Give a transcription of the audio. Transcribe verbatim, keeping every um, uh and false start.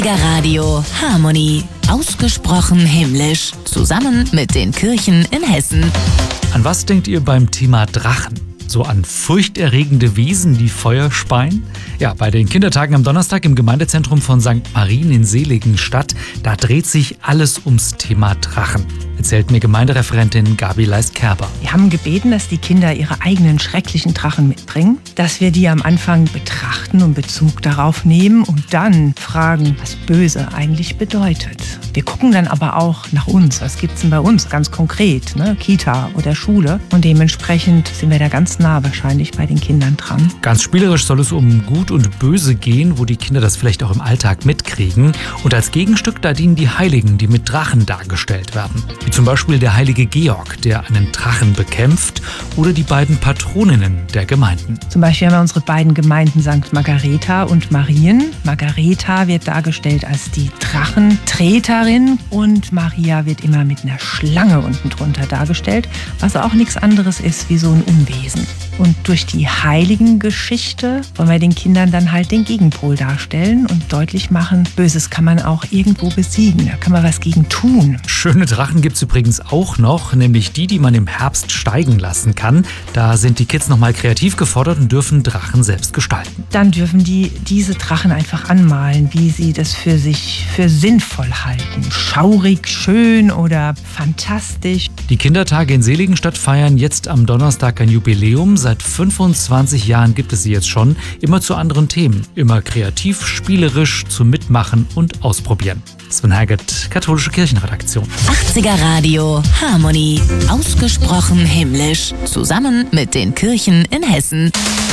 Radio Harmonie. Ausgesprochen himmlisch. Zusammen mit den Kirchen in Hessen. An was denkt ihr beim Thema Drachen? So an furchterregende Wesen, die Feuer speien? Ja, bei den Kindertagen am Donnerstag im Gemeindezentrum von Sankt Marien in Seligenstadt, da dreht sich alles ums Thema Drachen. Erzählt mir Gemeindereferentin Gabi Leist-Kerber. Wir haben gebeten, dass die Kinder ihre eigenen schrecklichen Drachen mitbringen, dass wir die am Anfang betrachten und Bezug darauf nehmen und dann fragen, was böse eigentlich bedeutet. Wir gucken dann aber auch nach uns. Was gibt's denn bei uns ganz konkret, ne? Kita oder Schule. Und dementsprechend sind wir da ganz nah wahrscheinlich bei den Kindern dran. Ganz spielerisch soll es um Gut und Böse gehen, wo die Kinder das vielleicht auch im Alltag mitkriegen. Und als Gegenstück, da dienen die Heiligen, die mit Drachen dargestellt werden. Wie zum Beispiel der heilige Georg, der einen Drachen bekämpft, oder die beiden Patroninnen der Gemeinden. Zum Beispiel haben wir unsere beiden Gemeinden Sankt Margareta und Marien. Margareta wird dargestellt als die Drachentreterin und Maria wird immer mit einer Schlange unten drunter dargestellt, was auch nichts anderes ist wie so ein Unwesen. Und durch die Heiligengeschichte wollen wir den Kindern dann halt den Gegenpol darstellen und deutlich machen, Böses kann man auch irgendwo besiegen, da kann man was gegen tun. Schöne Drachen gibt es übrigens auch noch, nämlich die, die man im Herbst steigen lassen kann. Da sind die Kids nochmal kreativ gefordert und dürfen Drachen selbst gestalten. Dann dürfen die diese Drachen einfach anmalen, wie sie das für sich für sinnvoll halten. Schaurig, schön oder fantastisch. Die Kindertage in Seligenstadt feiern jetzt am Donnerstag ein Jubiläum. Seit fünfundzwanzig Jahren gibt es sie jetzt schon, immer zu anderen Themen. Immer kreativ, spielerisch, zum Mitmachen und Ausprobieren. Sven Herget, Katholische Kirchenredaktion. achtziger Radio Harmonie. Ausgesprochen himmlisch. Zusammen mit den Kirchen in Hessen.